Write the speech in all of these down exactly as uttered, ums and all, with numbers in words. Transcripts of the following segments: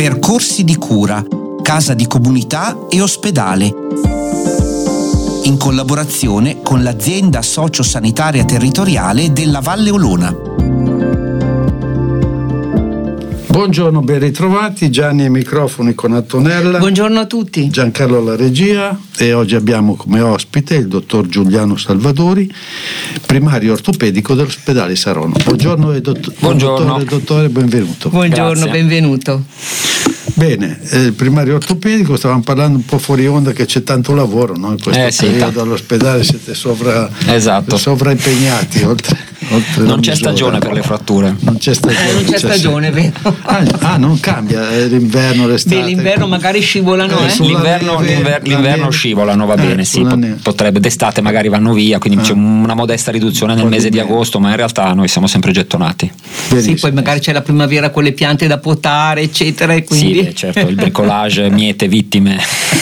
Percorsi di cura, casa di comunità e ospedale, in collaborazione con l'azienda sociosanitaria territoriale della Valle Olona. Buongiorno, ben ritrovati. Gianni ai microfoni con Antonella. Buongiorno a tutti. Giancarlo alla regia, e oggi abbiamo come ospite il dottor Giuliano Salvadori, primario ortopedico dell'ospedale Saronno. Buongiorno, dott- Buongiorno. Dottore, dottore, benvenuto. Buongiorno, Grazie. benvenuto. Bene, eh, il primario ortopedico, stavamo parlando un po' fuori onda che c'è tanto lavoro, no? In questo Eh, sì, periodo ta- all'ospedale siete sovra, Esatto. sovraimpegnati. Oltre, oltre Non la c'è misura. stagione per le fratture. Non c'è stagione. Eh, non c'è stagione, vero? Ah, ah, non cambia eh, l'inverno, l'estate. Beh, l'inverno magari scivolano, Eh, eh. sulla L'inverno, neve, l'inver- la l'inverno neve. scivolano, va Eh, bene, sì, sulla pot- neve. potrebbe, d'estate magari vanno via, quindi Ah. c'è una modesta riduzione nel Un po' mese di di meno. agosto, ma in realtà noi siamo sempre gettonati. Benissimo. Sì, poi magari c'è la primavera con le piante da potare, eccetera, e quindi... Sì, beh, certo, il bricolage, miete, vittime.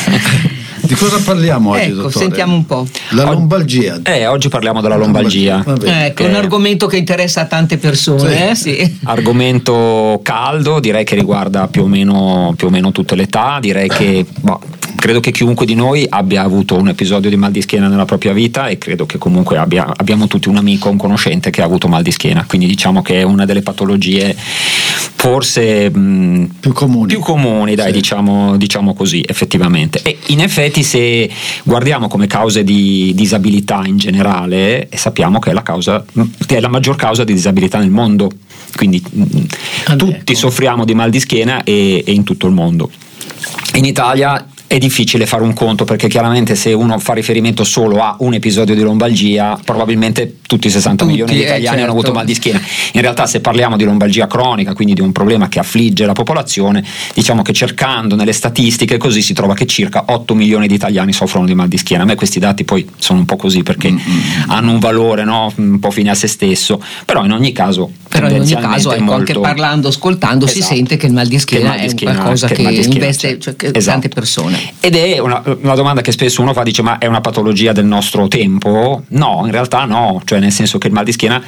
Di cosa parliamo oggi, Ecco, dottore? sentiamo un po'. La lombalgia. Eh, oggi parliamo della lombalgia. Va bene. Ecco, che- un argomento che interessa a tante persone, Sì. eh? Sì. Argomento caldo, direi che riguarda più o meno, più o meno tutte le età, direi che boh, credo che chiunque di noi abbia avuto un episodio di mal di schiena nella propria vita, e credo che comunque abbia, abbiamo tutti un amico o un conoscente che ha avuto mal di schiena, quindi diciamo che è una delle patologie forse mh, Più comuni. più comuni, dai, Sì. diciamo, diciamo così, effettivamente. E in effetti, se guardiamo come cause di disabilità in generale, sappiamo che è la causa, che è la maggior causa di disabilità nel mondo, quindi mh, Ah, beh, tutti ecco. soffriamo di mal di schiena, e, e in tutto il mondo. In Italia è difficile fare un conto, perché chiaramente se uno fa riferimento solo a un episodio di lombalgia, probabilmente tutti i sessanta Tutti, milioni di eh, italiani hanno certo. avuto mal di schiena. In realtà, se parliamo di lombalgia cronica, quindi di un problema che affligge la popolazione, diciamo che cercando nelle statistiche così si trova che circa otto milioni di italiani soffrono di mal di schiena. A me questi dati poi sono un po' così, perché Mm-hmm. hanno un valore, no? Un po' fine a se stesso, però in ogni caso Però in ogni tendenzialmente caso, ecco, molto... anche parlando, ascoltando, si Esatto. sente che il mal di Che il schiena mal di è schiena- qualcosa che il che mal di schiena investe c'è. cioè, che Esatto. tante persone. Ed è una, una domanda che spesso uno fa, dice: ma è una patologia del nostro tempo? No, in realtà no, cioè nel senso che il mal di schiena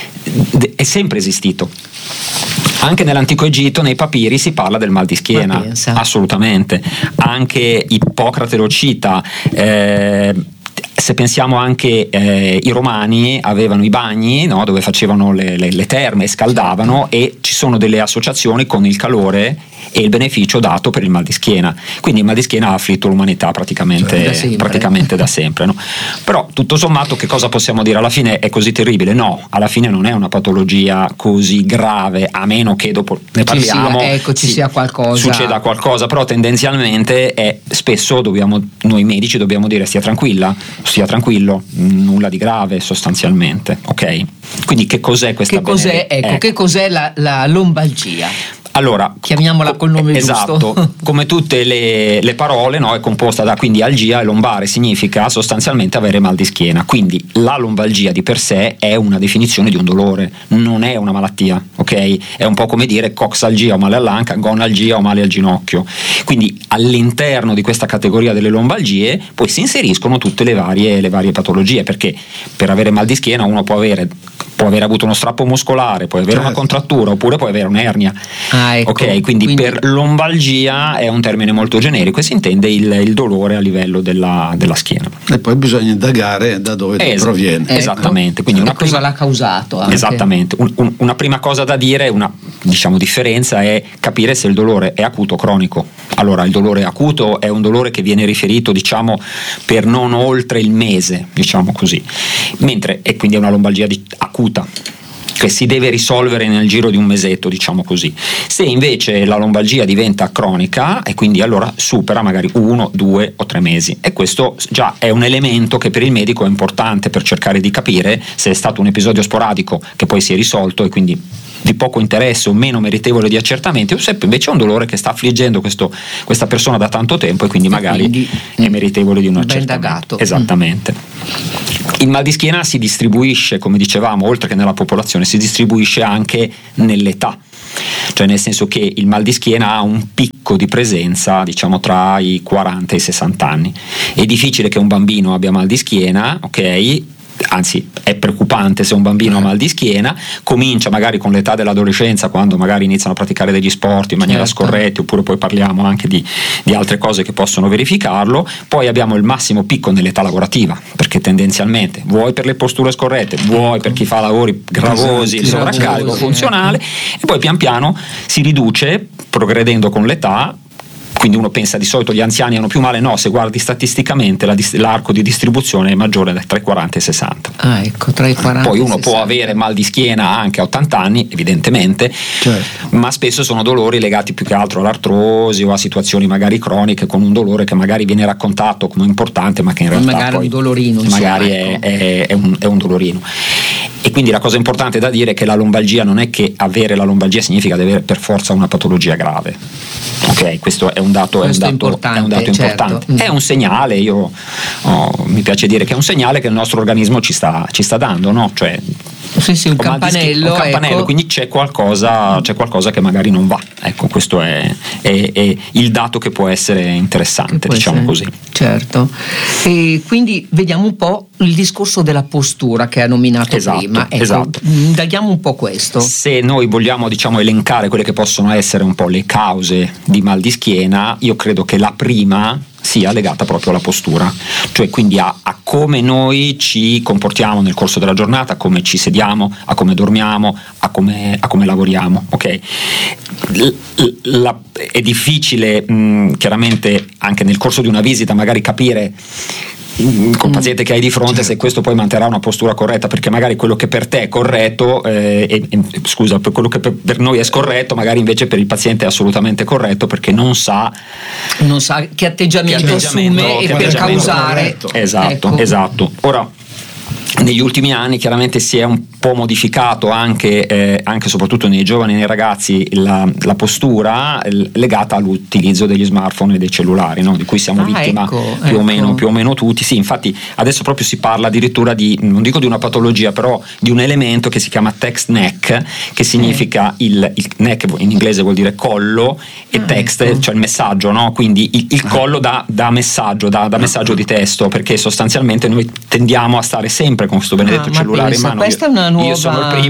è sempre esistito. Anche nell'antico Egitto, nei papiri, si parla del mal di schiena, Ma pensa. assolutamente. Anche Ippocrate lo cita. eh, Se pensiamo anche eh, i romani avevano i bagni, no, dove facevano le, le, le terme, scaldavano, e ci sono delle associazioni con il calore e il beneficio dato per il mal di schiena. Quindi il mal di schiena ha afflitto l'umanità praticamente, Cioè, da sempre. praticamente da sempre, no? Però tutto sommato, che cosa possiamo dire? Alla fine è così terribile? No, alla fine non è una patologia così grave, a meno che dopo ne Ci sia- parliamo, ecco, ci sia qualcosa. succeda qualcosa, però tendenzialmente è, spesso dobbiamo, noi medici dobbiamo dire: stia tranquilla, stia tranquillo, nulla di grave sostanzialmente, ok? Quindi che cos'è questa Che cos'è, bene- ecco, eh. che cos'è la, la lombalgia? Allora, Chiamiamola col nome esatto, giusto. come tutte le, le parole, no, è composta da, quindi algia, e lombare significa sostanzialmente avere mal di schiena. Quindi la lombalgia di per sé è una definizione di un dolore, non è una malattia, ok? È un po' come dire coxalgia o male all'anca, gonalgia o male al ginocchio. Quindi all'interno di questa categoria delle lombalgie poi si inseriscono tutte le varie, le varie patologie, perché per avere mal di schiena uno può avere può aver avuto uno strappo muscolare, può avere Certo. una contrattura, oppure può avere un'ernia. Ah, ecco. Ok, quindi, Quindi- per lombalgia è un termine molto generico, e si intende il, il dolore a livello della, della schiena. E poi bisogna indagare da dove Es- proviene. Ecco. Esattamente, quindi E una cosa prima- l'ha causato anche. Esattamente, Un- un- una prima cosa da dire, una diciamo differenza, è capire se il dolore è acuto o cronico. Allora, il dolore acuto è un dolore che viene riferito, diciamo, per non oltre il mese, diciamo così, mentre e quindi è una lombalgia di- acuta, che si deve risolvere nel giro di un mesetto, diciamo così. Se invece la lombalgia diventa cronica, e quindi allora supera magari uno, due o tre mesi, e questo già è un elemento che per il medico è importante per cercare di capire se è stato un episodio sporadico che poi si è risolto e quindi di poco interesse o meno meritevole di accertamenti, o se invece è un dolore che sta affliggendo questo, questa persona da tanto tempo, e quindi magari quindi, è meritevole di un ben accertamento. dagato. Esattamente. Il mal di schiena si distribuisce, come dicevamo, oltre che nella popolazione, si distribuisce anche nell'età. Cioè, nel senso che il mal di schiena ha un picco di presenza, diciamo, tra i quaranta e i sessanta anni. È difficile che un bambino abbia mal di schiena, ok? anzi è preoccupante se un bambino ha mal di schiena, comincia magari con l'età dell'adolescenza, quando magari iniziano a praticare degli sport in maniera certo. scorretta, oppure poi parliamo anche di, di altre cose che possono verificarlo. Poi abbiamo il massimo picco nell'età lavorativa, perché tendenzialmente vuoi per le posture scorrette, vuoi per chi fa lavori gravosi, il sovraccarico gravosi, funzionale, ecco. E poi pian piano si riduce progredendo con l'età. Quindi uno pensa di solito gli anziani hanno più male, no, se guardi statisticamente la, l'arco di distribuzione è maggiore tra i quaranta e i sessanta. Ah, ecco, tra i quaranta Poi uno e può avere mal di schiena anche a ottanta anni, evidentemente, certo. ma spesso sono dolori legati più che altro all'artrosi o a situazioni magari croniche, con un dolore che magari viene raccontato come importante, ma che in realtà magari poi un dolorino, insomma, magari ecco. è, è, è, un, è un dolorino. E quindi la cosa importante da dire è che la lombalgia non è che avere la lombalgia significa di avere per forza una patologia grave. Ok, questo è un dato, questo è un dato, è un dato certo. importante. È un segnale, io oh, mi piace dire che è un segnale che il nostro organismo ci sta, ci sta dando, no? Cioè, sì, sì, un campanello, un campanello ecco. Quindi c'è qualcosa, c'è qualcosa che magari non va. Ecco, questo è, è, è il dato che può essere interessante, può diciamo essere, così. Certo. E quindi vediamo un po' il discorso della postura che ha nominato esatto, prima. Ecco, esatto. Indaghiamo un po' questo. Se noi vogliamo, diciamo, elencare quelle che possono essere un po' le cause di mal di schiena, io credo che la prima sia legata proprio alla postura, cioè quindi a, a come noi ci comportiamo nel corso della giornata, a come ci sediamo, a come dormiamo, a come, a come lavoriamo. Ok? La, la, è difficile mh, chiaramente anche nel corso di una visita magari capire col paziente che hai di fronte, certo, se questo poi manterrà una postura corretta, perché magari quello che per te è corretto eh, e, e, scusa, per quello che per, per noi è scorretto magari invece per il paziente è assolutamente corretto, perché non sa non sa che atteggiamento, che atteggiamento assume che e per causare corretto. esatto, ecco. esatto. Ora negli ultimi anni chiaramente si è un po' modificato anche, eh, anche soprattutto nei giovani e nei ragazzi la, la postura l- legata all'utilizzo degli smartphone e dei cellulari, no? Di cui siamo ah, vittima ecco, più, ecco. o meno, più o meno tutti. Sì, infatti adesso proprio si parla addirittura di, non dico di una patologia, però di un elemento che si chiama text neck, che significa eh. il, il neck in inglese vuol dire collo e ah, text, ecco. cioè il messaggio, no? Quindi il, il collo da, da messaggio, da, da messaggio di testo, perché sostanzialmente noi tendiamo a stare sempre con questo benedetto ah, cellulare pensa, in mano. Questa io, è una nuova... io sono il primo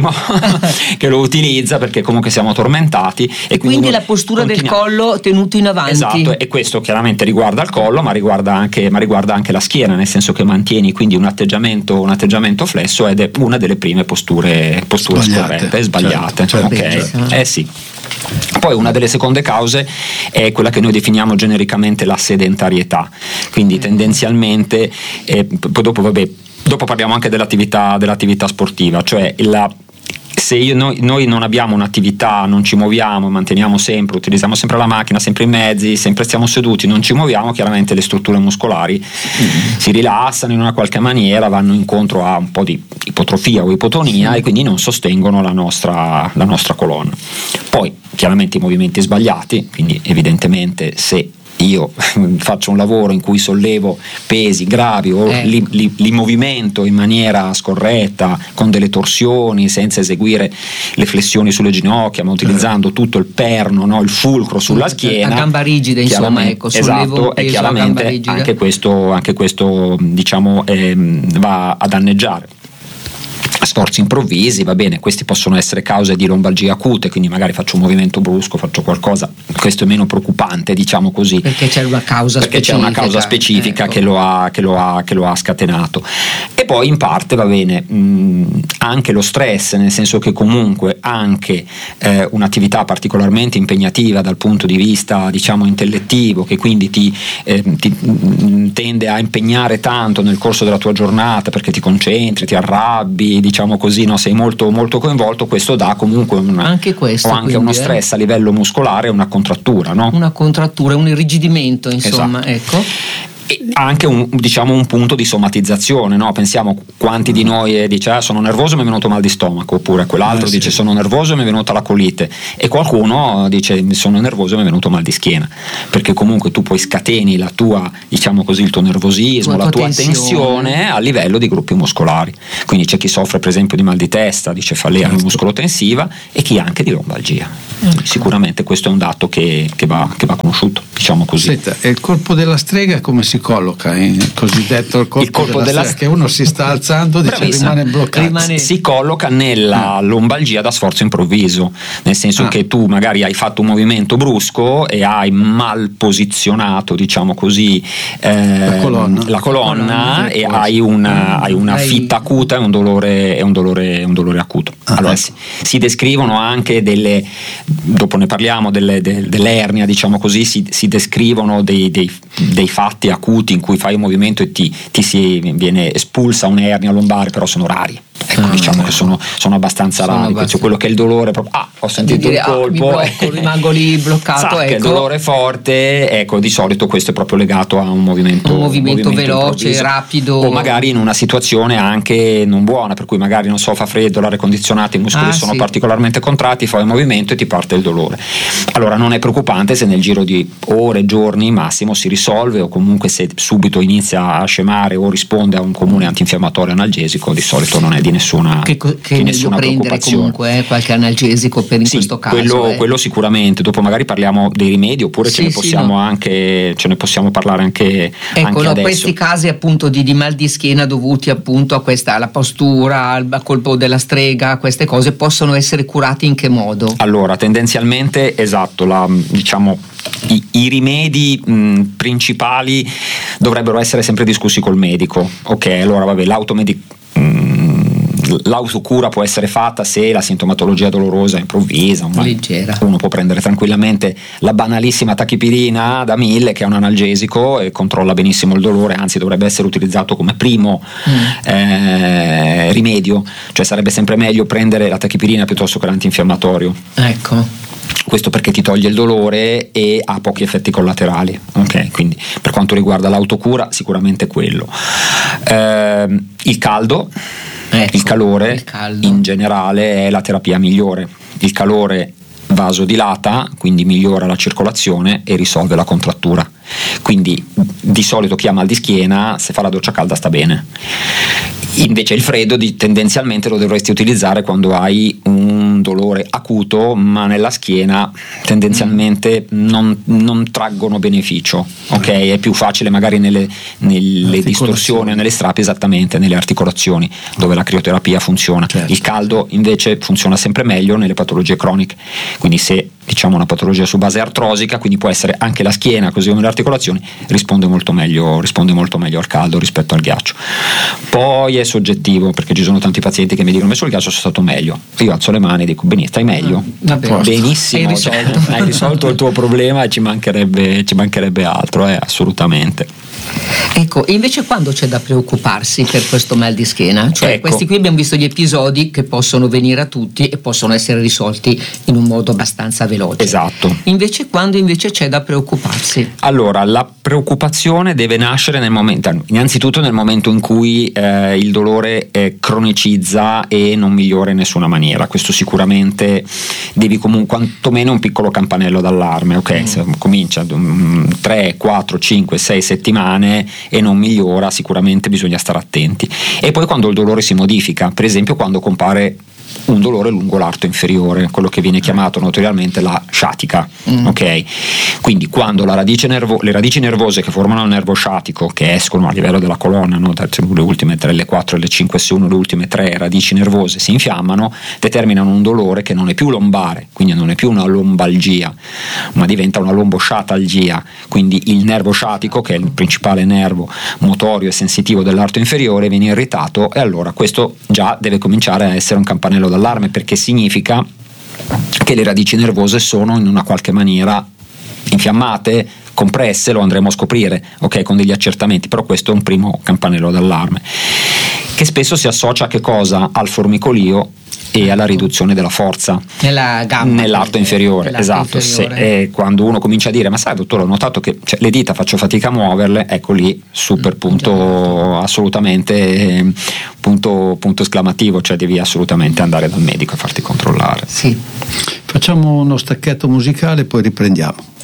che lo utilizza, perché comunque siamo tormentati e quindi, quindi la postura continua... del collo tenuto in avanti. Esatto, e questo chiaramente riguarda il collo, ma riguarda anche, ma riguarda anche la schiena, nel senso che mantieni quindi un atteggiamento, un atteggiamento flesso, ed è una delle prime posture, posture sbagliate, scorrette, sbagliate. Certo, ok, certo. Eh sì. Poi una delle seconde cause è quella che noi definiamo genericamente la sedentarietà, quindi tendenzialmente eh, poi dopo vabbè dopo parliamo anche dell'attività, dell'attività sportiva, cioè la se io, noi, noi non abbiamo un'attività, non ci muoviamo, manteniamo sempre, utilizziamo sempre la macchina, sempre i mezzi, sempre stiamo seduti, non ci muoviamo, chiaramente le strutture muscolari mm. si rilassano in una qualche maniera, vanno incontro a un po' di ipotrofia o ipotonia mm. e quindi non sostengono la nostra, la nostra colonna. Poi chiaramente i movimenti sbagliati, quindi evidentemente se io faccio un lavoro in cui sollevo pesi gravi o ecco. li, li, li movimento in maniera scorretta, con delle torsioni, senza eseguire le flessioni sulle ginocchia, ma utilizzando tutto il perno, no? Il fulcro sulla schiena, a gamba rigida, insomma, ecco, esatto, e chiaramente anche questo, anche questo diciamo ehm, va a danneggiare. Sforzi improvvisi, va bene, questi possono essere cause di lombalgie acute, quindi magari faccio un movimento brusco, faccio qualcosa, questo è meno preoccupante, diciamo così, perché c'è una causa perché specifica, c'è una causa specifica ecco. che, lo ha, che, lo ha, che lo ha scatenato. E poi in parte va bene mh, anche lo stress, nel senso che comunque anche eh, un'attività particolarmente impegnativa dal punto di vista diciamo intellettivo, che quindi ti, eh, ti mh, tende a impegnare tanto nel corso della tua giornata, perché ti concentri, ti arrabbi, diciamo così, no? Sei molto, molto coinvolto, questo dà comunque una, anche questo, o anche quindi, uno stress eh? a livello muscolare, una contrattura, no? Una contrattura, un irrigidimento, insomma, esatto. ecco. E anche un, diciamo un punto di somatizzazione, no? Pensiamo quanti di noi dice ah, sono nervoso e mi è venuto mal di stomaco, oppure quell'altro eh, dice sì. sono nervoso e mi è venuta la colite, e qualcuno dice sono nervoso e mi è venuto mal di schiena, perché comunque tu poi scateni la tua, diciamo così, il tuo nervosismo, la, la tua tensione. tensione a livello di gruppi muscolari, quindi c'è chi soffre per esempio di mal di testa, di cefalea certo. muscolotensiva, e chi anche di lombalgia. Ecco. Sicuramente questo è un dato che, che, va, che va conosciuto, diciamo così. Senta, e il colpo della strega come si si colloca? Il cosiddetto il colpo, il colpo della, della strega, che uno si sta alzando, dice, rimane bloccato. Rimane... Si colloca nella mm. lombalgia da sforzo improvviso, nel senso ah. che tu magari hai fatto un movimento brusco e hai mal posizionato, diciamo così, eh, la colonna, la colonna, la colonna e hai una, hai una hai... fitta acuta e un dolore, e un dolore, un dolore acuto. Ah, allora, ecco. si, si descrivono anche delle, dopo ne parliamo, delle, de, dell'ernia, diciamo così, si, si descrivono dei, dei, dei fatti acuti in cui fai un movimento e ti, ti si viene espulsa un'ernia lombare, però sono rari. Ecco, ah, diciamo ecco. che sono, sono abbastanza sono rari, abbastanza... cioè quello che è il dolore proprio, ah, ho sentito dire, il colpo, ah, blocco, rimango lì bloccato, ecco. Il dolore forte, ecco, di solito questo è proprio legato a un movimento, un movimento, movimento veloce, improvviso. rapido, o magari in una situazione anche non buona, per cui magari non so, fa freddo, l'aria condizionata, i muscoli ah, sono sì. particolarmente contratti, fai un movimento e ti parte il dolore. Allora non è preoccupante se nel giro di ore, giorni massimo si risolve, o comunque se subito inizia a scemare o risponde a un comune antinfiammatorio analgesico, di solito non è di nessuna che, che di nessuna prendere comunque eh, qualche analgesico per in sì, questo caso quello, eh. quello sicuramente. Dopo magari parliamo dei rimedi, oppure sì, ce ne sì, possiamo no. anche ce ne possiamo parlare anche, ecco, anche no, adesso. Questi casi appunto di, di mal di schiena dovuti appunto a questa alla postura, al colpo della strega, queste cose possono essere curati in che modo? Allora tendenzialmente esatto, la, diciamo I, i rimedi mh, principali dovrebbero essere sempre discussi col medico. Ok, allora vabbè, l'automedic l'autocura può essere fatta se la sintomatologia dolorosa è improvvisa, ma leggera. Uno può prendere tranquillamente la banalissima tachipirina da mille, che è un analgesico e controlla benissimo il dolore, anzi dovrebbe essere utilizzato come primo mm. eh, rimedio, cioè sarebbe sempre meglio prendere la tachipirina piuttosto che l'antinfiammatorio. Ecco. Questo perché ti toglie il dolore e ha pochi effetti collaterali. Ok, quindi per quanto riguarda l'autocura sicuramente quello. Eh, il caldo Ecco, il calore il caldo. In generale è la terapia migliore. Il calore vasodilata, quindi migliora la circolazione e risolve la contrattura. Quindi di solito chi ha mal di schiena, se fa la doccia calda sta bene. Invece il freddo di, tendenzialmente lo dovresti utilizzare quando hai un dolore acuto, ma nella schiena tendenzialmente non, non traggono beneficio. Ok, è più facile magari nelle, nelle distorsioni, nelle strappi, esattamente, nelle articolazioni, dove la crioterapia funziona. Certo. Il caldo invece funziona sempre meglio nelle patologie croniche. Quindi se diciamo una patologia su base artrosica, quindi può essere anche la schiena, così come le articolazioni, risponde molto meglio, risponde molto meglio al caldo rispetto al ghiaccio. Poi è soggettivo, perché ci sono tanti pazienti che mi dicono: sul ghiaccio sono stato meglio. Io alzo le mani e dico: benissimo, stai meglio, ah, benissimo, hai risolto. Cioè, hai risolto il tuo problema e ci mancherebbe, ci mancherebbe altro, eh, assolutamente. Ecco, e invece quando c'è da preoccuparsi per questo mal di schiena? Cioè ecco. Questi qui abbiamo visto gli episodi che possono venire a tutti e possono essere risolti in un modo abbastanza veloce. Esatto. Invece quando invece c'è da preoccuparsi? Allora, la preoccupazione deve nascere nel momento, innanzitutto nel momento in cui eh, il dolore eh, cronicizza e non migliora in nessuna maniera. Questo sicuramente devi comunque, quantomeno un piccolo campanello d'allarme, ok? Mm. Se comincia tre, quattro, cinque, sei settimane e non migliora, sicuramente bisogna stare attenti. E poi quando il dolore si modifica, per esempio quando compare un dolore lungo l'arto inferiore, quello che viene chiamato notoriamente la sciatica, mm. ok? Quindi quando la radice nervo- le radici nervose che formano il nervo sciatico, che escono a livello della colonna, no? Le ultime tre, le quattro, le cinque S uno, le ultime tre radici nervose si infiammano, determinano un dolore che non è più lombare, quindi non è più una lombalgia, ma diventa una lombosciatalgia. Quindi il nervo sciatico, che è il principale nervo motorio e sensitivo dell'arto inferiore, viene irritato, e allora questo già deve cominciare a essere un campanello d'allarme, perché significa che le radici nervose sono in una qualche maniera infiammate, compresse. Lo andremo a scoprire, ok, con degli accertamenti, però questo è un primo campanello d'allarme, che spesso si associa a che cosa? Al formicolio e alla riduzione della forza nella gamba, nell'arto inferiore, nell'arto esatto. inferiore. Se, eh, quando uno comincia a dire: ma sai dottore, ho notato che cioè, le dita faccio fatica a muoverle, ecco lì super punto, assolutamente eh, punto, punto esclamativo, cioè devi assolutamente andare dal medico a farti controllare. Sì. Facciamo uno stacchetto musicale e poi riprendiamo.